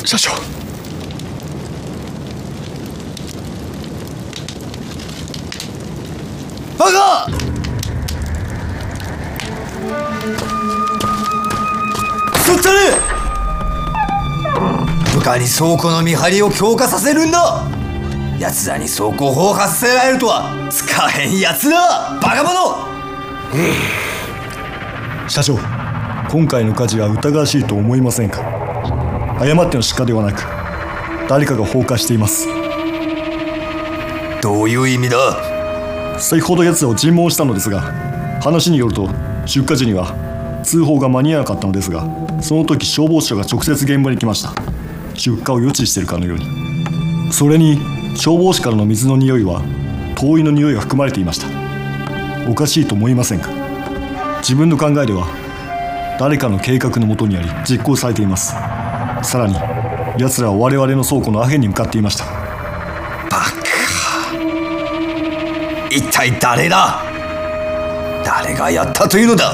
社長。 报告！そったれ！部下に倉庫の見張りを強化させるんだ。奴らに倉庫法を発せられるとは使えん奴ら！バカ者！ 社長、今回の火事は疑わしいと思いませんか？誤っての出火ではなく、誰かが放火しています。 どういう意味だ？ 先ほど奴らを尋問したのですが、話によると出火時には通報が間に合わなかったのですが、その時消防車が直接現場に来ました。出火を予知しているかのように。それに消防士からの水の匂いは灯油の匂いが含まれていました。おかしいと思いませんか？自分の考えでは誰かの計画のもとにあり実行されています。さらに奴らは我々の倉庫のアヘンに向かっていました。 バカ！一体誰だ？誰がやったというのだ？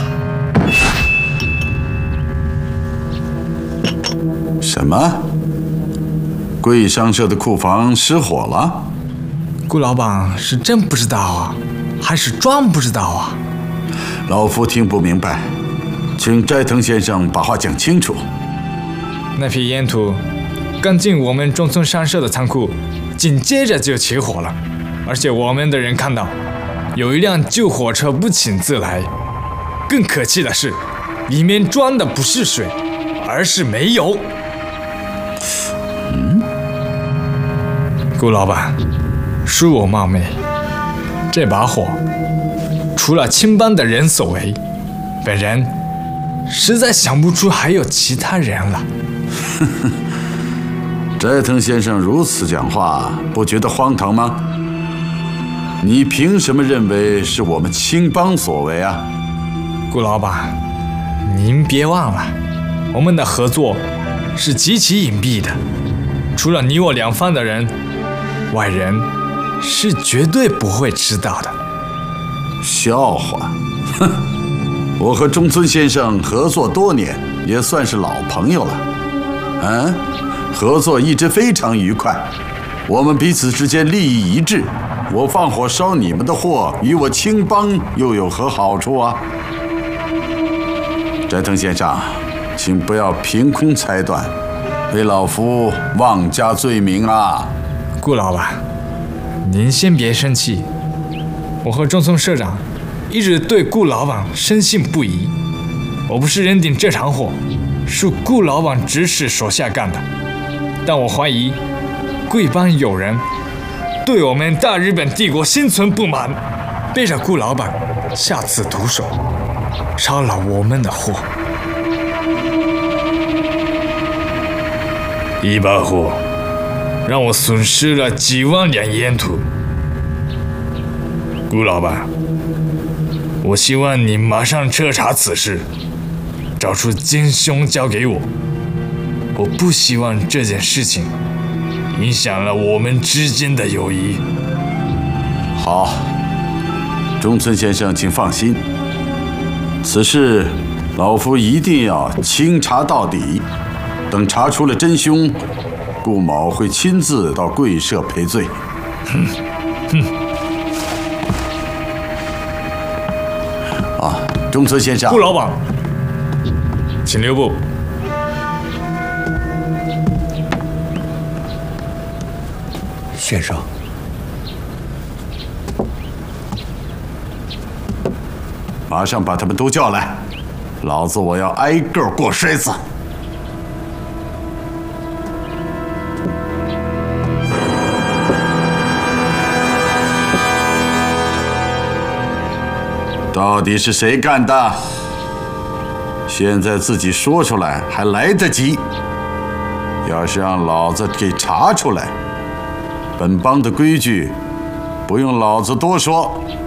什么？贵商社的库房失火了？ 顾老板是真不知道啊，还是装不知道啊？ 老夫听不明白，请斋藤先生把话讲清楚。 那批烟土刚进我们中村商社的仓库，紧接着就起火了，而且我们的人看到有一辆救火车不请自来。更可气的是，里面装的不是水，而是煤油。顾老板，恕我冒昧，这把火除了青帮的人所为，本人实在想不出还有其他人了。 斋藤先生如此讲话，不觉得荒唐吗？你凭什么认为是我们青帮所为啊？ 顾老板，您别忘了，我们的合作是极其隐蔽的，除了你我两方的人，外人是绝对不会知道的。 笑话！哼，我和中村先生合作多年，也算是老朋友了。合作一直非常愉快，我们彼此之间利益一致。我放火烧你们的货，与我青帮又有何好处啊？斋藤先生，请不要凭空裁断，为老夫妄加罪名啊！ 顾老板，您先别生气，我和中村社长一直对顾老板深信不疑。我不是认定这场火是顾老板指使手下干的，但我怀疑贵帮有人对我们大日本帝国心存不满，背着顾老板下此毒手，烧了我们的货。一把火让我损失了几万两烟土。顾老板，我希望你马上彻查此事，找出奸凶交给我。我不希望这件事情影响了我们之间的友谊。 好，中村先生请放心，此事老夫一定要清查到底。等查出了真凶，顾某会亲自到贵社赔罪。中村先生， 顾老板，请留步。 先生， 马上把他们都叫来，老子我要挨个过筛子。到底是谁干的？现在自己说出来还来得及。要是让老子给查出来，本帮的规矩不用老子多说，